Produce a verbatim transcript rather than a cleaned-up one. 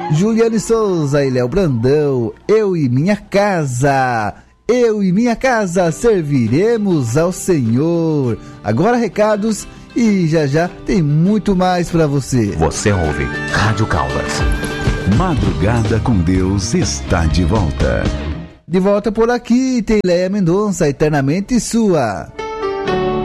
Juliane Souza e Léo Brandão, eu e minha casa, eu e minha casa serviremos ao Senhor. Agora recados e já já tem muito mais para você. Você ouve Rádio Caldas. Madrugada com Deus está de volta. De volta por aqui tem Léa Mendonça, eternamente sua.